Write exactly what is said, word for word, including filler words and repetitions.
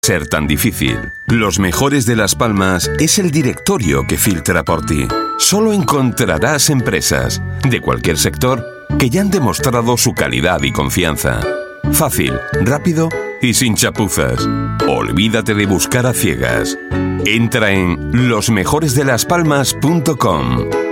Ser tan difícil. Los Mejores de Las Palmas es el directorio que filtra por ti. Solo encontrarás empresas de cualquier sector que ya han demostrado su calidad y confianza. Fácil, rápido y sin chapuzas. Olvídate de buscar a ciegas. Entra en los mejores de las palmas punto com.